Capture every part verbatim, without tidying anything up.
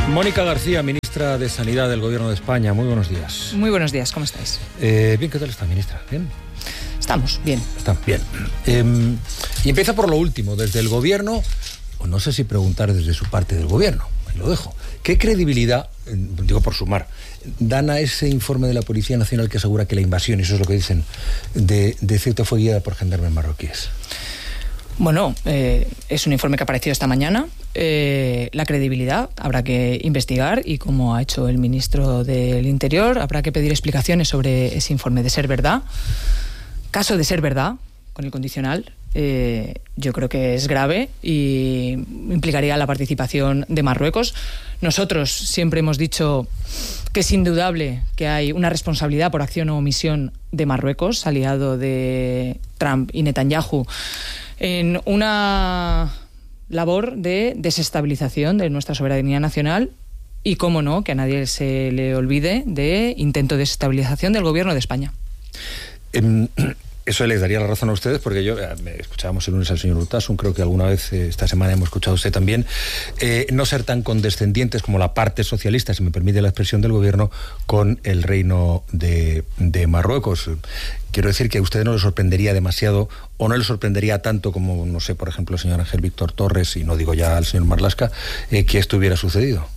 Mónica García, ministra de Sanidad del Gobierno de España. Muy buenos días. Muy buenos días, ¿cómo estáis? Eh, bien, ¿qué tal está, ministra? ¿Bien? Estamos, bien. Está bien. Eh, y empieza por lo último, desde el Gobierno, o no sé si preguntar desde su parte del Gobierno, ahí lo dejo. ¿Qué credibilidad, eh, digo por sumar, dan a ese informe de la Policía Nacional que asegura que la invasión, y eso es lo que dicen, de, de Ceuta fue guiada por gendarmes marroquíes? Bueno, eh, es un informe que ha aparecido esta mañana. Eh, la credibilidad habrá que investigar y, como ha hecho el ministro del Interior, habrá que pedir explicaciones sobre ese informe. De ser verdad, caso de ser verdad, con el condicional, eh, yo creo que es grave y implicaría la participación de Marruecos. Nosotros siempre hemos dicho que es indudable que hay una responsabilidad por acción o omisión de Marruecos, aliado de Trump y Netanyahu, en una labor de desestabilización de nuestra soberanía nacional y, cómo no, que a nadie se le olvide, de intento de desestabilización del Gobierno de España. Eh, Eso les daría la razón a ustedes, porque yo, eh, escuchábamos el lunes al señor Urtasun, creo que alguna vez eh, esta semana hemos escuchado a usted también, eh, no ser tan condescendientes como la parte socialista, si me permite la expresión del Gobierno, con el Reino de, de Marruecos. Quiero decir que a ustedes no les sorprendería demasiado, o no les sorprendería tanto como, no sé, por ejemplo, el señor Ángel Víctor Torres, y no digo ya al señor Marlaska, eh, que esto hubiera sucedido.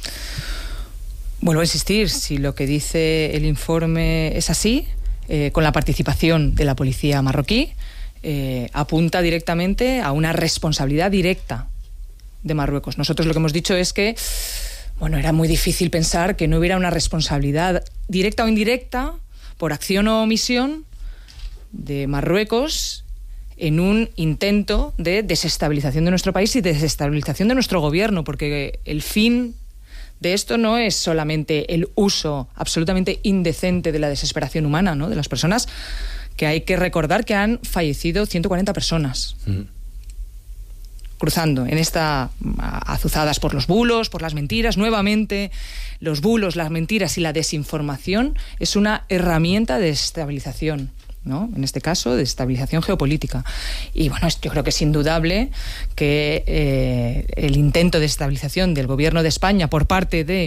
Vuelvo a insistir, si lo que dice el informe es así, Eh, con la participación de la policía marroquí, eh, apunta directamente a una responsabilidad directa de Marruecos. Nosotros lo que hemos dicho es que, bueno, era muy difícil pensar que no hubiera una responsabilidad directa o indirecta, por acción o omisión, de Marruecos en un intento de desestabilización de nuestro país y de desestabilización de nuestro gobierno, porque el fin de esto no es solamente el uso absolutamente indecente de la desesperación humana, ¿no?, de las personas, que hay que recordar que han fallecido ciento cuarenta personas mm. cruzando en esta, azuzadas por los bulos, por las mentiras. Nuevamente, los bulos, las mentiras y la desinformación es una herramienta de desestabilización, ¿no?, en este caso, de estabilización geopolítica. Y bueno, yo creo que es indudable que eh, el intento de estabilización del Gobierno de España por parte de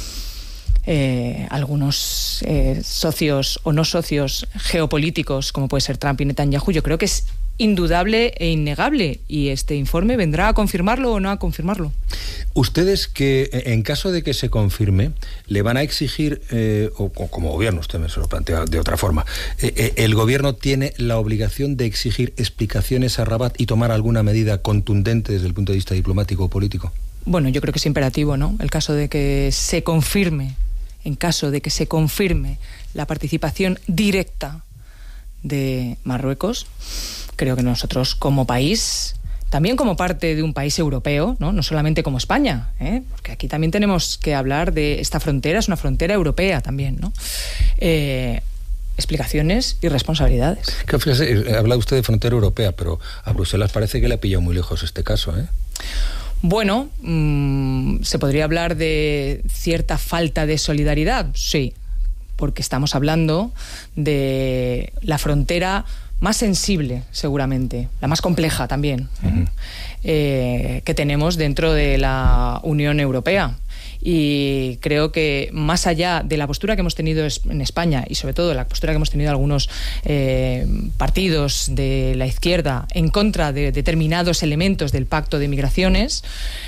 eh, algunos eh, socios o no socios geopolíticos, como puede ser Trump y Netanyahu, yo creo que es indudable e innegable, y este informe vendrá a confirmarlo o no a confirmarlo. Ustedes, que en caso de que se confirme, le van a exigir, eh, o, o como gobierno, usted me se lo plantea de otra forma, eh, eh, el gobierno tiene la obligación de exigir explicaciones a Rabat y tomar alguna medida contundente desde el punto de vista diplomático o político. Bueno, yo creo que es imperativo, ¿no?, el caso de que se confirme, en caso de que se confirme la participación directa de Marruecos. Creo que nosotros, como país, también como parte de un país europeo, no, no solamente como España, ¿eh?, porque aquí también tenemos que hablar de esta frontera, es una frontera europea también, ¿no? Eh, explicaciones y responsabilidades. Claro, fíjese, habla usted de frontera europea, pero a Bruselas parece que le ha pillado muy lejos este caso, ¿eh? Bueno, mmm, se podría hablar de cierta falta de solidaridad, sí, porque estamos hablando de la frontera más sensible, seguramente, la más compleja también, uh-huh. eh, que tenemos dentro de la Unión Europea. Y creo que, más allá de la postura que hemos tenido en España, y sobre todo la postura que hemos tenido algunos eh, partidos de la izquierda en contra de determinados elementos del Pacto de Migraciones,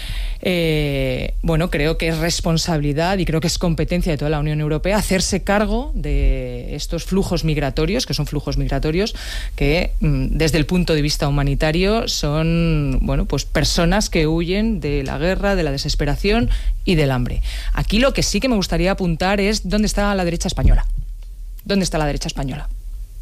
Eh, bueno, creo que es responsabilidad y creo que es competencia de toda la Unión Europea hacerse cargo de estos flujos migratorios, que son flujos migratorios que, desde el punto de vista humanitario, son, bueno, pues personas que huyen de la guerra, de la desesperación y del hambre. Aquí lo que sí que me gustaría apuntar es dónde está la derecha española. ¿Dónde está la derecha española?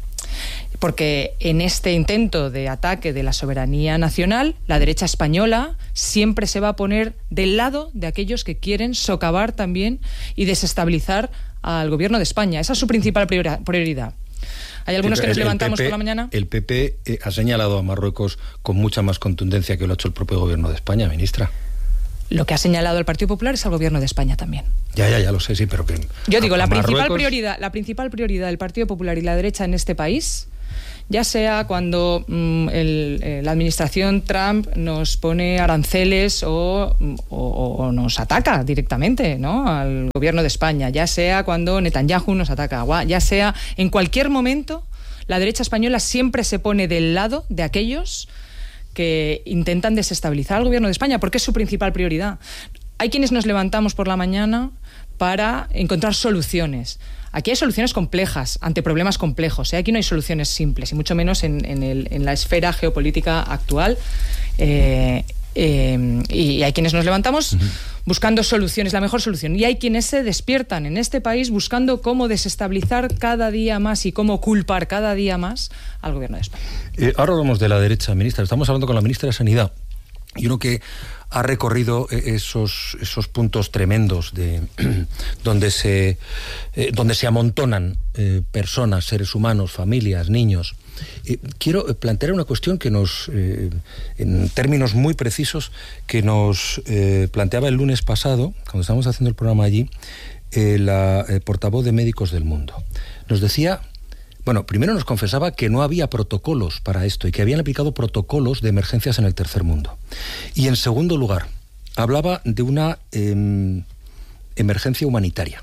Porque en este intento de ataque de la soberanía nacional, la derecha española siempre se va a poner del lado de aquellos que quieren socavar también y desestabilizar al Gobierno de España. Esa es su principal prioridad. Hay algunos que nos levantamos por la mañana. El P P eh, ha señalado a Marruecos con mucha más contundencia que lo ha hecho el propio Gobierno de España, ministra. Lo que ha señalado el Partido Popular es al Gobierno de España también. Ya, ya, ya lo sé, sí, pero que... Yo digo, la Marruecos... principal prioridad, la principal prioridad del Partido Popular y la derecha en este país, ya sea cuando mm, el, eh, la administración Trump nos pone aranceles o, o, o nos ataca directamente, ¿no?, al gobierno de España, ya sea cuando Netanyahu nos ataca, ya sea en cualquier momento, la derecha española siempre se pone del lado de aquellos que intentan desestabilizar al gobierno de España, porque es su principal prioridad. Hay quienes nos levantamos por la mañana para encontrar soluciones. Aquí hay soluciones complejas, ante problemas complejos, ¿eh? Aquí no hay soluciones simples, y mucho menos en, en, el, en la esfera geopolítica actual. Eh, eh, y hay quienes nos levantamos uh-huh. buscando soluciones, la mejor solución. Y hay quienes se despiertan en este país buscando cómo desestabilizar cada día más y cómo culpar cada día más al gobierno de España. Eh, ahora hablamos de la derecha, ministra. Estamos hablando con la ministra de Sanidad. Y uno que ha recorrido esos, esos puntos tremendos de donde se eh, donde se amontonan eh, personas, seres humanos, familias, niños. Eh, quiero plantear una cuestión que nos, eh, en términos muy precisos, que nos eh, planteaba el lunes pasado, cuando estábamos haciendo el programa allí, eh, la eh, portavoz de Médicos del Mundo. Nos decía... Bueno, primero nos confesaba que no había protocolos para esto y que habían aplicado protocolos de emergencias en el tercer mundo. Y en segundo lugar, hablaba de una eh, emergencia humanitaria.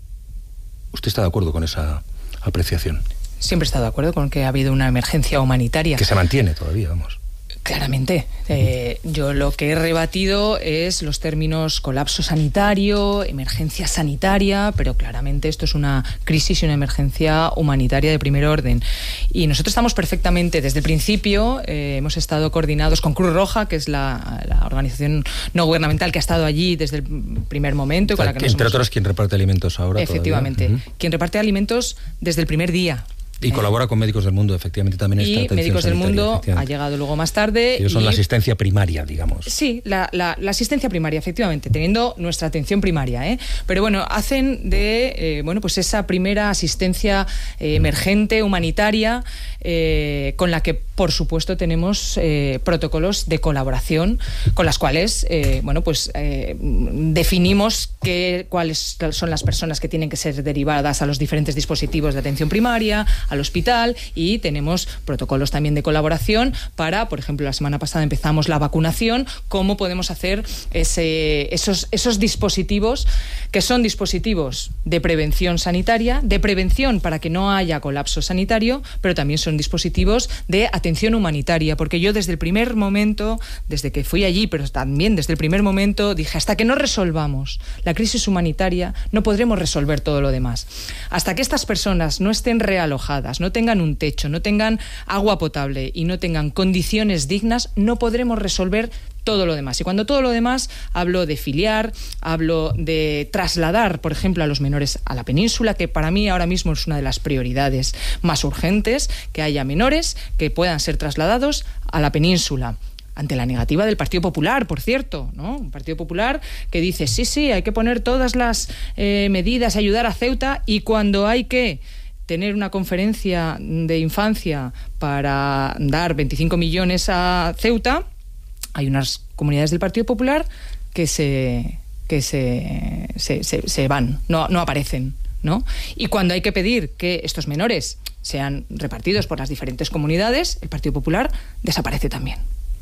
¿Usted está de acuerdo con esa apreciación? Siempre he estado de acuerdo con que ha habido una emergencia humanitaria. Que se mantiene todavía, vamos. Claramente. Eh, yo lo que he rebatido es los términos colapso sanitario, emergencia sanitaria, pero claramente esto es una crisis y una emergencia humanitaria de primer orden. Y nosotros estamos perfectamente, desde el principio, eh, hemos estado coordinados con Cruz Roja, que es la, la organización no gubernamental que ha estado allí desde el primer momento. Y con o sea, la que entre nos hemos... otros, quien reparte alimentos ahora. Efectivamente. Uh-huh. Quien reparte alimentos desde el primer día. Y colabora con Médicos del Mundo, efectivamente, también esta atención Y Médicos del Mundo ha llegado luego más tarde. Ellos son y... la asistencia primaria, digamos. Sí, la, la, la asistencia primaria, efectivamente, teniendo nuestra atención primaria, ¿eh? Pero bueno, hacen de, eh, bueno, pues esa primera asistencia eh, emergente, humanitaria, eh, con la que, por supuesto, tenemos eh, protocolos de colaboración, con las cuales, eh, bueno, pues eh, definimos qué, cuáles son las personas que tienen que ser derivadas a los diferentes dispositivos de atención primaria, al hospital, y tenemos protocolos también de colaboración para, por ejemplo, la semana pasada empezamos la vacunación, cómo podemos hacer ese, esos, esos dispositivos que son dispositivos de prevención sanitaria, de prevención para que no haya colapso sanitario, pero también son dispositivos de atención humanitaria, porque yo desde el primer momento, desde que fui allí, pero también desde el primer momento, dije, hasta que no resolvamos la crisis humanitaria, no podremos resolver todo lo demás. Hasta que estas personas no estén realojadas, no tengan un techo, no tengan agua potable y no tengan condiciones dignas, no podremos resolver todo lo demás. Y cuando todo lo demás, hablo de filiar, hablo de trasladar, por ejemplo, a los menores a la península, que para mí ahora mismo es una de las prioridades más urgentes, que haya menores que puedan ser trasladados a la península. Ante la negativa del Partido Popular, por cierto, ¿no? Un Partido Popular que dice, sí, sí, hay que poner todas las eh, medidas, ayudar a Ceuta, y cuando hay que tener una conferencia de infancia para dar veinticinco millones a Ceuta, hay unas comunidades del Partido Popular que se que se, se, se, se van, no, no aparecen, ¿no? Y cuando hay que pedir que estos menores sean repartidos por las diferentes comunidades, el Partido Popular desaparece también.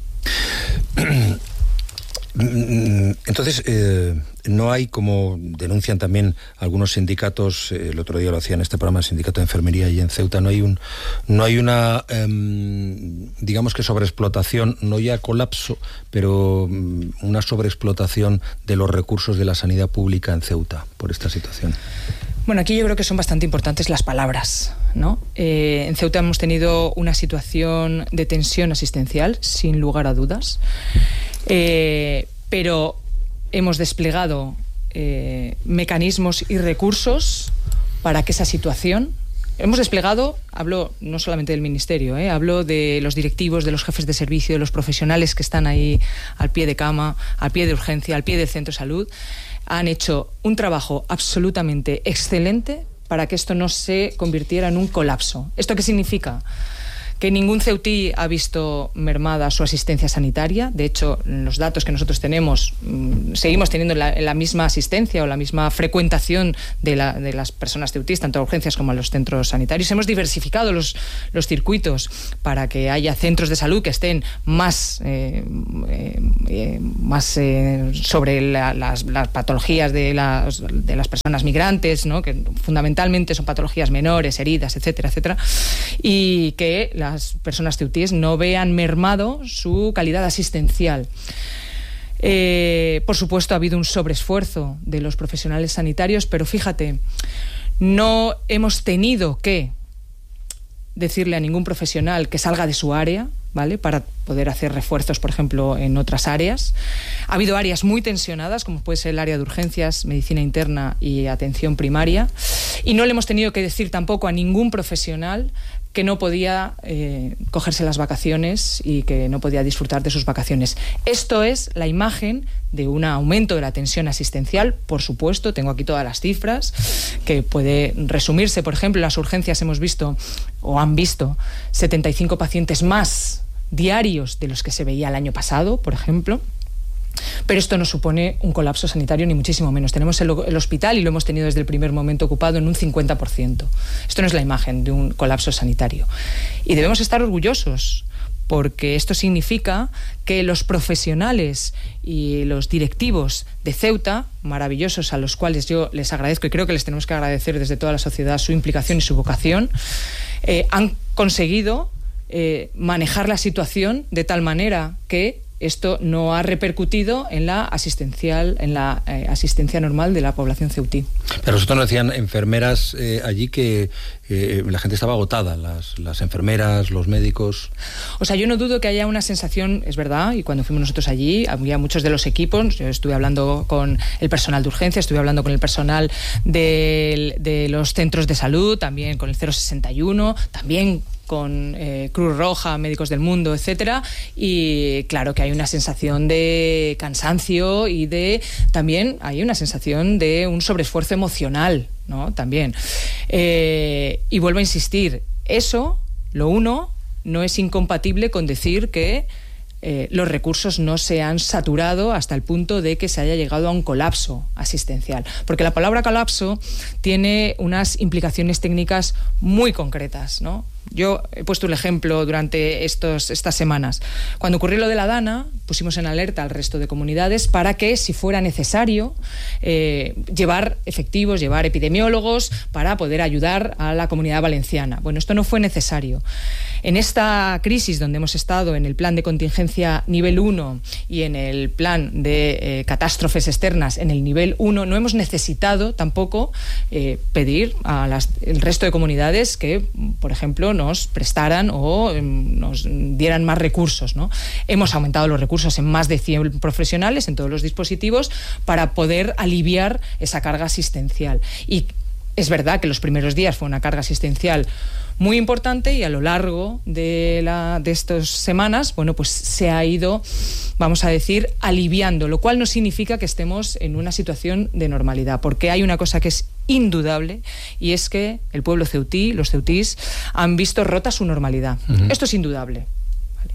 Entonces, eh, no hay, como denuncian también algunos sindicatos, eh, el otro día lo hacía en este programa el sindicato de enfermería y en Ceuta, no hay un, no hay una, eh, digamos que sobreexplotación, no ya colapso, pero um, una sobreexplotación de los recursos de la sanidad pública en Ceuta por esta situación. Bueno, aquí yo creo que son bastante importantes las palabras, ¿no? Eh, en Ceuta hemos tenido una situación de tensión asistencial, sin lugar a dudas, eh, pero hemos desplegado eh, mecanismos y recursos para que esa situación... Hemos desplegado, hablo no solamente del Ministerio, eh, hablo de los directivos, de los jefes de servicio, de los profesionales que están ahí al pie de cama, al pie de urgencia, al pie del centro de salud. Han hecho un trabajo absolutamente excelente para que esto no se convirtiera en un colapso. ¿Esto qué significa? que ningún ceutí ha visto mermada su asistencia sanitaria. De hecho, los datos que nosotros tenemos, mmm, seguimos teniendo la, la misma asistencia o la misma frecuentación de, la, de las personas ceutís, tanto a urgencias como a los centros sanitarios. Hemos diversificado los, los circuitos para que haya centros de salud que estén más, eh, eh, más eh, sobre la, las, las patologías de las, de las personas migrantes, ¿no? Que fundamentalmente son patologías menores, heridas, etcétera, etcétera, y que las personas ceutíes no vean mermado su calidad asistencial. Eh, por supuesto, ha habido un sobreesfuerzo de los profesionales sanitarios, pero fíjate, no hemos tenido que decirle a ningún profesional que salga de su área, ¿vale?, para poder hacer refuerzos, por ejemplo, en otras áreas. Ha habido áreas muy tensionadas, como puede ser el área de urgencias, medicina interna y atención primaria, y no le hemos tenido que decir tampoco a ningún profesional que no podía eh, cogerse las vacaciones y que no podía disfrutar de sus vacaciones. Esto es la imagen de un aumento de la tensión asistencial. Por supuesto, tengo aquí todas las cifras, que puede resumirse. Por ejemplo, en las urgencias hemos visto, o han visto, setenta y cinco pacientes más diarios de los que se veía el año pasado, por ejemplo. Pero esto no supone un colapso sanitario, ni muchísimo menos. Tenemos el, el hospital, y lo hemos tenido desde el primer momento, ocupado en un cincuenta por ciento. Esto no es la imagen de un colapso sanitario. Y debemos estar orgullosos, porque esto significa que los profesionales y los directivos de Ceuta, maravillosos, a los cuales yo les agradezco, y creo que les tenemos que agradecer desde toda la sociedad su implicación y su vocación, eh, han conseguido eh, manejar la situación de tal manera que esto no ha repercutido en la asistencial, en la eh, asistencia normal de la población ceutí. Pero nosotros nos decían enfermeras eh, allí que eh, la gente estaba agotada, las, las enfermeras, los médicos. O sea, yo no dudo que haya una sensación, es verdad, y cuando fuimos nosotros allí, había muchos de los equipos. Yo estuve hablando con el personal de urgencia, estuve hablando con el personal de, de los centros de salud, también con el cero sesenta y uno, también con eh, Cruz Roja, Médicos del Mundo, etcétera, y claro que hay una sensación de cansancio y de también hay una sensación de un sobreesfuerzo emocional, ¿no? También. Eh, y vuelvo a insistir, eso, lo uno, no es incompatible con decir que Eh, los recursos no se han saturado hasta el punto de que se haya llegado a un colapso asistencial. Porque la palabra colapso tiene unas implicaciones técnicas muy concretas, ¿no? Yo he puesto un ejemplo durante estos, estas semanas. Cuando ocurrió lo de la Dana, pusimos en alerta al resto de comunidades para que, si fuera necesario, eh, llevar efectivos, llevar epidemiólogos para poder ayudar a la comunidad valenciana. Bueno, esto no fue necesario. En esta crisis, donde hemos estado en el plan de contingencia nivel uno y en el plan de eh, catástrofes externas en el nivel uno, no hemos necesitado tampoco eh, pedir a las, el resto de comunidades que, por ejemplo, nos prestaran o eh, nos dieran más recursos, ¿no? Hemos aumentado los recursos en más de cien profesionales en todos los dispositivos para poder aliviar esa carga asistencial. Y es verdad que los primeros días fue una carga asistencial muy importante, y a lo largo de, la, de estas semanas, bueno, pues se ha ido, vamos a decir, aliviando, lo cual no significa que estemos en una situación de normalidad, porque hay una cosa que es indudable, y es que el pueblo ceutí, los ceutís, han visto rota su normalidad. Uh-huh. Esto es indudable. ¿Vale?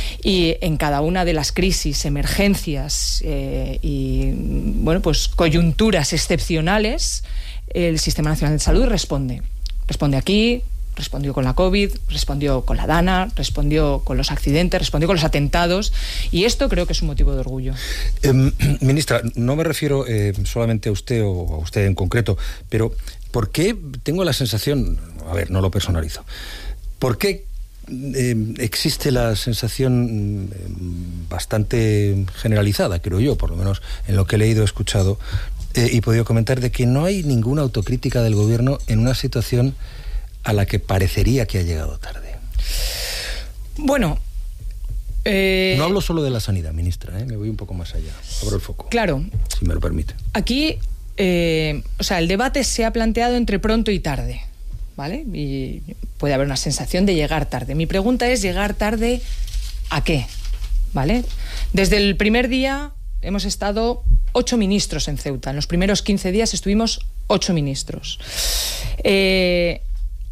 Y en cada una de las crisis, emergencias eh, y, bueno, pues coyunturas excepcionales, el Sistema Nacional de Salud responde. Responde aquí, respondió con la COVID, respondió con la Dana, respondió con los accidentes, respondió con los atentados, y esto creo que es un motivo de orgullo. Eh, ministra, no me refiero eh, solamente a usted o a usted en concreto, pero ¿por qué tengo la sensación, a ver, no lo personalizo, ¿por qué eh, existe la sensación eh, bastante generalizada, creo yo, por lo menos en lo que he leído, he escuchado eh, y podido comentar, de que no hay ninguna autocrítica del gobierno en una situación a la que parecería que ha llegado tarde? Bueno, eh, no hablo solo de la sanidad, ministra, ¿eh? Me voy un poco más allá. Abro el foco. Claro. Si me lo permite. Aquí, eh, o sea, el debate se ha planteado entre pronto y tarde, ¿vale? Y puede haber una sensación de llegar tarde. Mi pregunta es, ¿llegar tarde a qué? ¿Vale? Desde el primer día hemos estado ocho ministros en Ceuta. En los primeros quince días estuvimos ocho ministros. Eh...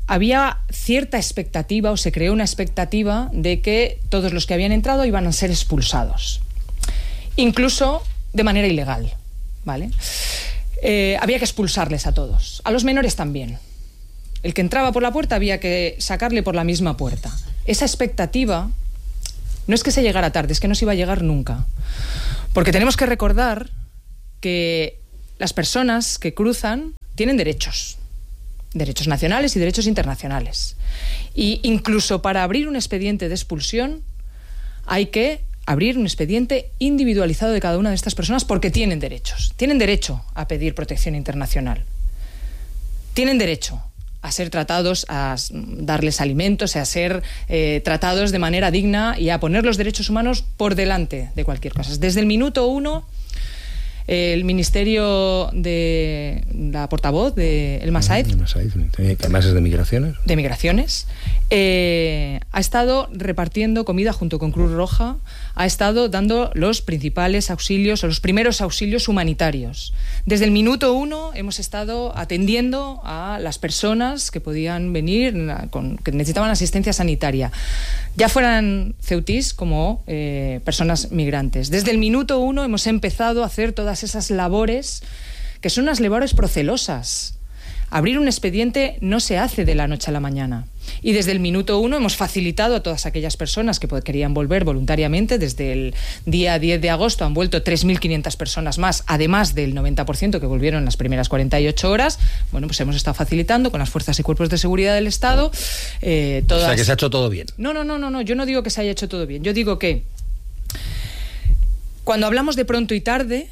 había cierta expectativa, o se creó una expectativa de que todos los que habían entrado iban a ser expulsados, incluso de manera ilegal, ¿vale? Eh, había que expulsarles a todos, a los menores también. El que entraba por la puerta había que sacarle por la misma puerta. Esa expectativa no es que se llegara tarde, es que no se iba a llegar nunca. Porque tenemos que recordar que las personas que cruzan tienen derechos. Derechos nacionales y derechos internacionales. Y incluso para abrir un expediente de expulsión hay que abrir un expediente individualizado de cada una de estas personas porque tienen derechos. Tienen derecho a pedir protección internacional. Tienen derecho a ser tratados, a darles alimentos, a ser eh, tratados de manera digna y a poner los derechos humanos por delante de cualquier cosa. Desde el minuto uno, el Ministerio de la portavoz de El Masaid, El Masaid, que además es de Migraciones, de Migraciones eh, ha estado repartiendo comida junto con Cruz Roja, ha estado dando los principales auxilios o los primeros auxilios humanitarios. Desde el minuto uno hemos estado atendiendo a las personas que podían venir, con, que necesitaban asistencia sanitaria, ya fueran ceutís como eh, personas migrantes. Desde el minuto uno hemos empezado a hacer todas esas labores, que son unas labores procelosas. Abrir un expediente no se hace de la noche a la mañana. Y desde el minuto uno hemos facilitado a todas aquellas personas que querían volver voluntariamente. Desde el día diez de agosto han vuelto tres mil quinientas personas más, además del noventa por ciento que volvieron en las primeras cuarenta y ocho horas. Bueno, pues hemos estado facilitando con las fuerzas y cuerpos de seguridad del Estado. Eh, todas... O sea, que se ha hecho todo bien. No, no, no, no, no. Yo no digo que se haya hecho todo bien. Yo digo que cuando hablamos de pronto y tarde,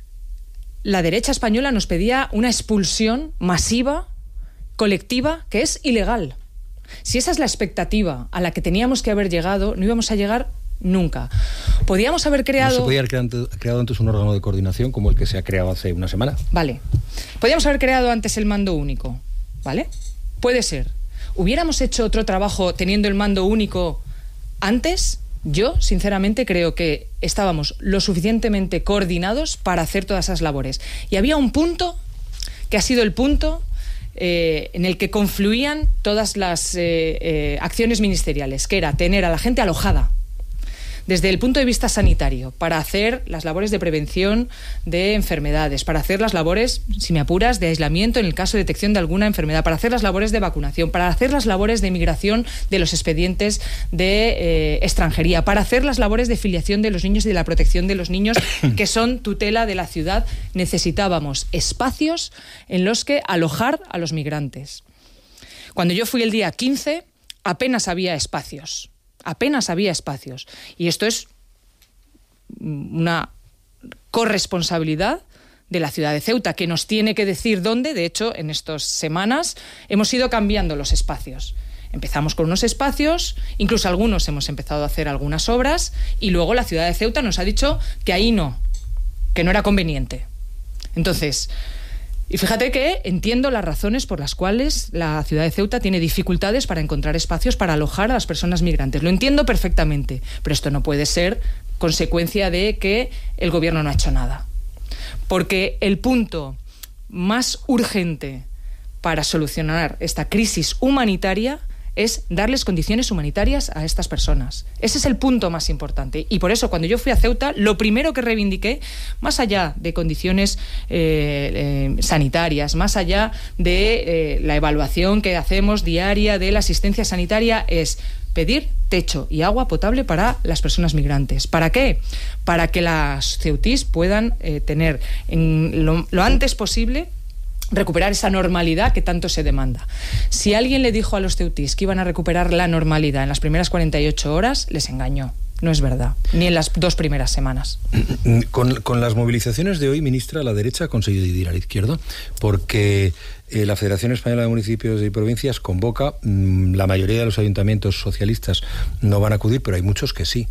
la derecha española nos pedía una expulsión masiva, colectiva, que es ilegal. Si esa es la expectativa a la que teníamos que haber llegado, no íbamos a llegar nunca. Podíamos haber creado... ¿No se podía haber creado, creado antes un órgano de coordinación como el que se ha creado hace una semana? Vale. Podíamos haber creado antes el mando único, ¿vale? Puede ser. ¿Hubiéramos hecho otro trabajo teniendo el mando único antes? Yo, sinceramente, creo que estábamos lo suficientemente coordinados para hacer todas esas labores. Y había un punto que ha sido el punto eh, en el que confluían todas las eh, eh, acciones ministeriales, que era tener a la gente alojada desde el punto de vista sanitario, para hacer las labores de prevención de enfermedades, para hacer las labores, si me apuras, de aislamiento en el caso de detección de alguna enfermedad, para hacer las labores de vacunación, para hacer las labores de migración de los expedientes de eh, extranjería, para hacer las labores de filiación de los niños y de la protección de los niños, que son tutela de la ciudad. Necesitábamos espacios en los que alojar a los migrantes. Cuando yo fui el día quince, apenas había espacios. Apenas había espacios. Y esto es una corresponsabilidad de la ciudad de Ceuta, que nos tiene que decir dónde. De hecho, en estas semanas hemos ido cambiando los espacios. Empezamos con unos espacios, incluso algunos hemos empezado a hacer algunas obras, y luego la ciudad de Ceuta nos ha dicho que ahí no, que no era conveniente. Entonces, y fíjate que entiendo las razones por las cuales la ciudad de Ceuta tiene dificultades para encontrar espacios para alojar a las personas migrantes. Lo entiendo perfectamente, pero esto no puede ser consecuencia de que el gobierno no ha hecho nada. Porque el punto más urgente para solucionar esta crisis humanitaria es darles condiciones humanitarias a estas personas. Ese es el punto más importante. Y por eso, cuando yo fui a Ceuta, lo primero que reivindiqué, más allá de condiciones eh, eh, sanitarias, más allá de eh, la evaluación que hacemos diaria de la asistencia sanitaria, es pedir techo y agua potable para las personas migrantes. ¿Para qué? Para que las ceutís puedan eh, tener en lo, lo antes posible recuperar esa normalidad que tanto se demanda. Si alguien le dijo a los ceutís que iban a recuperar la normalidad en las primeras cuarenta y ocho horas, les engañó. No es verdad, ni en las dos primeras semanas. Con, con las movilizaciones de hoy, ministra, la derecha ha conseguido dividir a la izquierda, porque eh, la Federación Española de Municipios y Provincias convoca, mmm, la mayoría de los ayuntamientos socialistas no van a acudir, pero hay muchos que sí.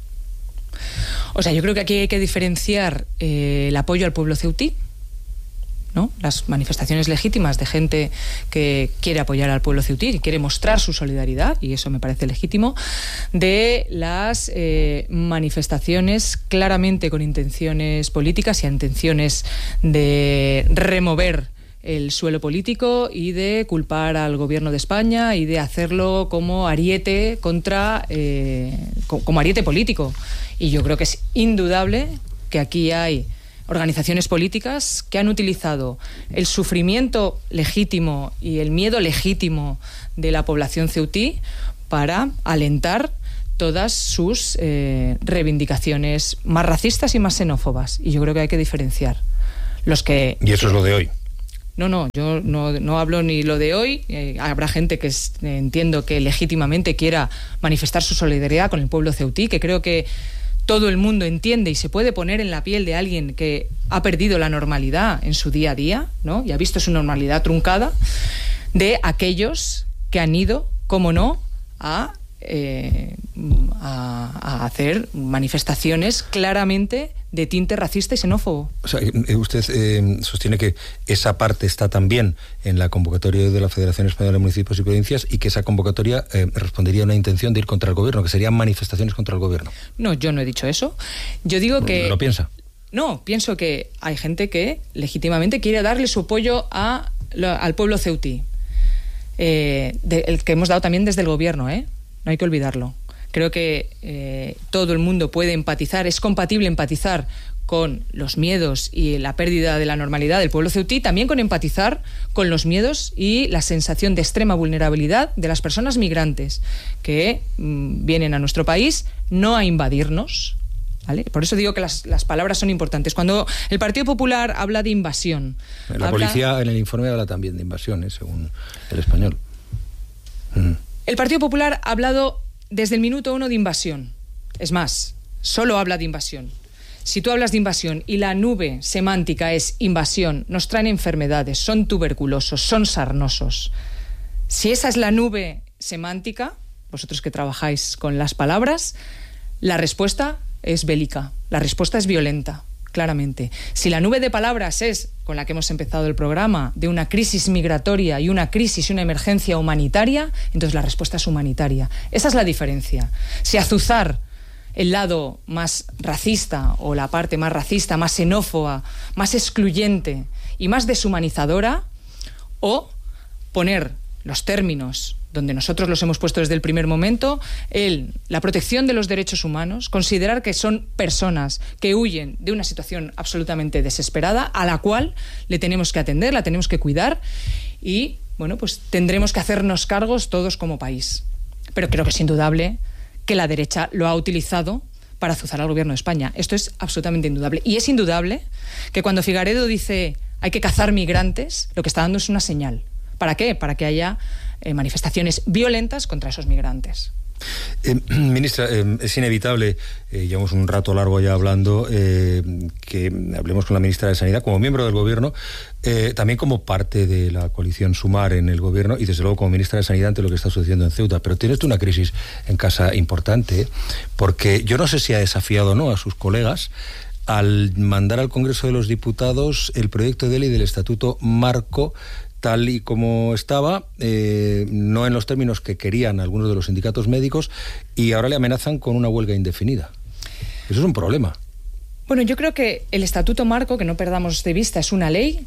O sea, yo creo que aquí hay que diferenciar eh, el apoyo al pueblo ceutí, ¿no? Las manifestaciones legítimas de gente que quiere apoyar al pueblo ceutí y quiere mostrar su solidaridad, y eso me parece legítimo, de las eh, manifestaciones claramente con intenciones políticas y intenciones de remover el suelo político y de culpar al gobierno de España y de hacerlo como ariete contra eh, como ariete político. Y yo creo que es indudable que aquí hay organizaciones políticas que han utilizado el sufrimiento legítimo y el miedo legítimo de la población ceutí para alentar todas sus eh, reivindicaciones más racistas y más xenófobas. Y yo creo que hay que diferenciar. Los que, y eso es lo de hoy. No, no, yo no, no hablo ni lo de hoy. Eh, habrá gente que es, eh, entiendo que legítimamente quiera manifestar su solidaridad con el pueblo ceutí, que creo que todo el mundo entiende y se puede poner en la piel de alguien que ha perdido la normalidad en su día a día, ¿no? Y ha visto su normalidad truncada, de aquellos que han ido, como no, a, eh, a, a hacer manifestaciones claramente de tinte racista y xenófobo. O sea, usted eh, sostiene que esa parte está también en la convocatoria de la Federación Española de Municipios y Provincias y que esa convocatoria eh, respondería a una intención de ir contra el gobierno, que serían manifestaciones contra el gobierno. No, yo no he dicho eso. Yo digo que... ¿Lo piensa? No, pienso que hay gente que legítimamente quiere darle su apoyo a, al pueblo ceutí. Eh, de, el que hemos dado también desde el gobierno, ¿eh? No hay que olvidarlo. Creo que eh, todo el mundo puede empatizar, es compatible empatizar con los miedos y la pérdida de la normalidad del pueblo ceutí, también con empatizar con los miedos y la sensación de extrema vulnerabilidad de las personas migrantes que mmm, vienen a nuestro país no a invadirnos, ¿vale? Por eso digo que las, las palabras son importantes. Cuando el Partido Popular habla de invasión... La habla... policía en el informe habla también de invasión, ¿eh? Según el Español. Mm. El Partido Popular ha hablado desde el minuto uno de invasión. Es más, solo habla de invasión. Si tú hablas de invasión y la nube semántica es invasión, nos traen enfermedades, son tuberculosos, son sarnosos. Si esa es la nube semántica, vosotros que trabajáis con las palabras, la respuesta es bélica, la respuesta es violenta, claramente. Si la nube de palabras es, con la que hemos empezado el programa, de una crisis migratoria y una crisis y una emergencia humanitaria, entonces la respuesta es humanitaria. Esa es la diferencia. Si azuzar el lado más racista o la parte más racista, más xenófoba, más excluyente y más deshumanizadora, o poner los términos donde nosotros los hemos puesto desde el primer momento, el, la protección de los derechos humanos, considerar que son personas que huyen de una situación absolutamente desesperada, a la cual le tenemos que atender, la tenemos que cuidar y, bueno, pues tendremos que hacernos cargos todos como país. Pero creo que es indudable que la derecha lo ha utilizado para azuzar al gobierno de España. Esto es absolutamente indudable. Y es indudable que cuando Figaredo dice hay que cazar migrantes, lo que está dando es una señal. ¿Para qué? Para que haya eh, manifestaciones violentas contra esos migrantes. Eh, ministra, eh, es inevitable, eh, llevamos un rato largo ya hablando, eh, que hablemos con la ministra de Sanidad como miembro del gobierno, eh, también como parte de la coalición Sumar en el gobierno y desde luego como ministra de Sanidad ante lo que está sucediendo en Ceuta. Pero tienes tú una crisis en casa importante, porque yo no sé si ha desafiado o no a sus colegas al mandar al Congreso de los Diputados el proyecto de ley del Estatuto Marco tal y como estaba, eh, no en los términos que querían algunos de los sindicatos médicos, y ahora le amenazan con una huelga indefinida. Eso es un problema. Bueno, yo creo que el Estatuto Marco, que no perdamos de vista, es una ley,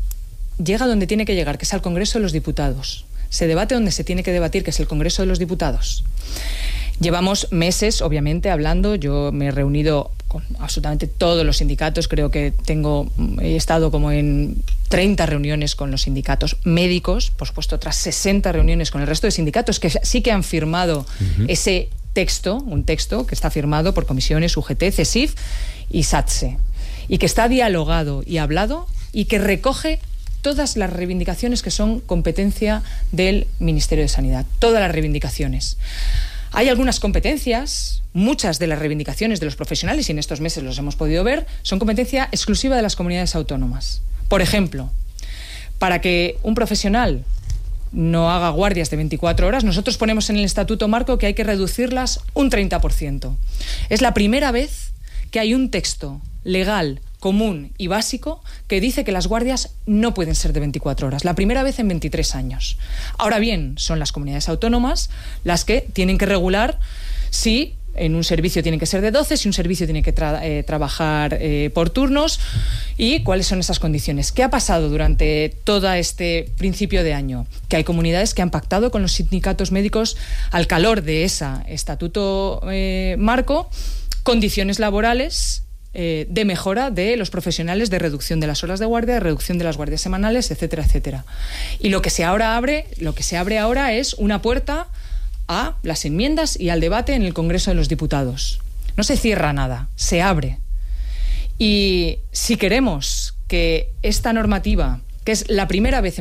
llega donde tiene que llegar, que es al Congreso de los Diputados. Se debate donde se tiene que debatir, que es el Congreso de los Diputados. Llevamos meses, obviamente, hablando. Yo me he reunido con absolutamente todos los sindicatos. Creo que tengo, he estado como en treinta reuniones con los sindicatos médicos, por supuesto otras sesenta reuniones con el resto de sindicatos que sí que han firmado uh-huh. ese texto, un texto que está firmado por comisiones U G T, CESIF y SATSE, y que está dialogado y hablado y que recoge todas las reivindicaciones que son competencia del Ministerio de Sanidad, todas las reivindicaciones. Hay algunas competencias, muchas de las reivindicaciones de los profesionales, y en estos meses los hemos podido ver, son competencia exclusiva de las comunidades autónomas. Por ejemplo, para que un profesional no haga guardias de veinticuatro horas, nosotros ponemos en el Estatuto Marco que hay que reducirlas un treinta por ciento. Es la primera vez que hay un texto legal, común y básico que dice que las guardias no pueden ser de veinticuatro horas. La primera vez en veintitrés años. Ahora bien, son las comunidades autónomas las que tienen que regular si en un servicio tienen que ser de doce, si un servicio tiene que tra- eh, trabajar eh, por turnos, y cuáles son esas condiciones. ¿Qué ha pasado durante todo este principio de año? Que hay comunidades que han pactado con los sindicatos médicos, al calor de ese estatuto eh, marco, condiciones laborales eh, de mejora de los profesionales, de reducción de las horas de guardia, de reducción de las guardias semanales, etcétera, etcétera. Y lo que se ahora abre, lo que se abre ahora es una puerta a las enmiendas y al debate en el Congreso de los Diputados. No se cierra nada, se abre. Y si queremos que esta normativa, que es la primera vez